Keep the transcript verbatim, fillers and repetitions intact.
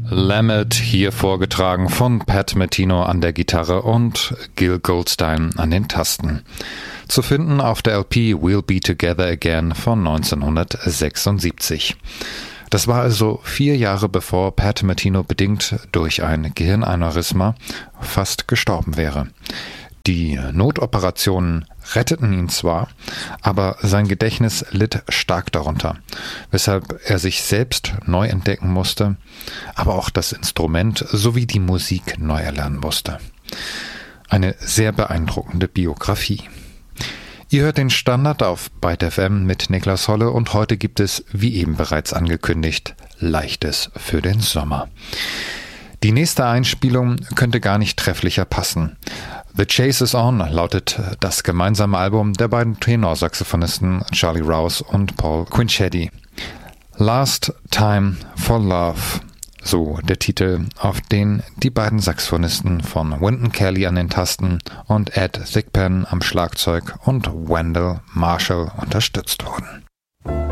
Lamed, hier vorgetragen von Pat Metino an der Gitarre und Gil Goldstein an den Tasten. Zu finden auf der L P We'll Be Together Again von neunzehnhundertsechsundsiebzig. Das war also vier Jahre bevor Pat Metino bedingt durch ein Gehirnaneurysma fast gestorben wäre. Die Notoperationen retteten ihn zwar, aber sein Gedächtnis litt stark darunter, weshalb er sich selbst neu entdecken musste, aber auch das Instrument sowie die Musik neu erlernen musste. Eine sehr beeindruckende Biografie. Ihr hört den Standard auf Byte F M mit Niklas Holle und heute gibt es, wie eben bereits angekündigt, Leichtes für den Sommer. Die nächste Einspielung könnte gar nicht trefflicher passen. The Chase is On lautet das gemeinsame Album der beiden Tenorsaxophonisten Charlie Rouse und Paul Quinchetti. Last Time for Love, so der Titel, auf den die beiden Saxophonisten von Wynton Kelly an den Tasten und Ed Thigpen am Schlagzeug und Wendell Marshall unterstützt wurden.